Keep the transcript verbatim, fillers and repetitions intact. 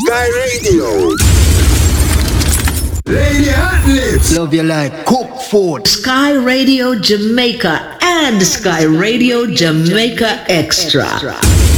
Sky Radio. Lady Hot Lips. Love you like cook food. Sky Radio Jamaica and Sky Radio Jamaica Extra.